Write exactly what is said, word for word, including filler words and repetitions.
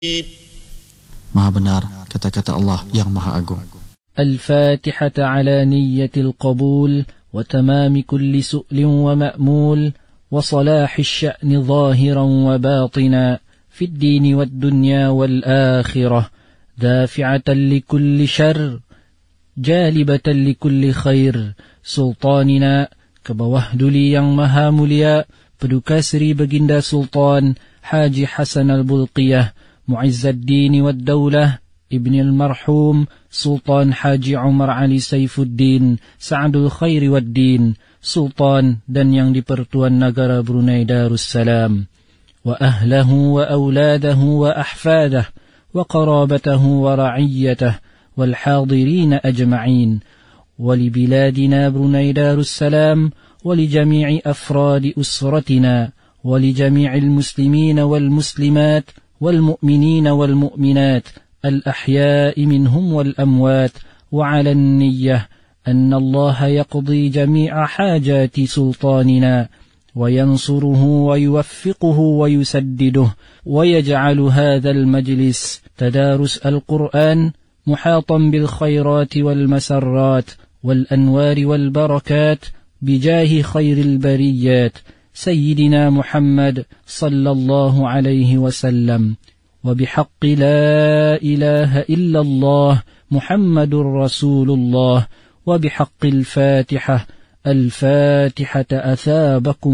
Maha benar kata-kata Allah yang Maha Agung. الفاتحة على نية القبول وتمام كل سؤل ومأمول وصلاح الشأن ظاهرا وباطنا في الدين والدنيا والآخرة دافعة لكل شر جالبة لكل خير سلطاننا كبوهدلي yang maha mulia Paduka Sri Baginda Sultan Haji Hasan Al-Bulqiyah Mu'izzuddin wad-Daulah Ibn al-Marhum Sultan Haji Umar Ali Saifuddin Sa'adul Khairi wad-Din Sultan dan yang dipertuan negara Brunei Darussalam wa ahlahu wa awladahu wa ahfadah wa qarabatahu wa ra'iyyatah wal hadirin ajma'in wa li biladina Brunei Darussalam wa li jami'i afradi usratina wa li jami'il muslimina wal muslimat wal mu'minina wal mu'minat الأحياء منهم والأموات وعلى النية أن الله يقضي جميع حاجات سلطاننا وينصره ويوفقه ويسدده ويجعل هذا المجلس تدارس القرآن محاطا بالخيرات والمسرات والأنوار والبركات بجاه خير البريات سيدنا محمد صلى الله عليه وسلم وبحق لا إله إلا الله محمد رسول الله وبحق الفاتحة الفاتحة أثابكم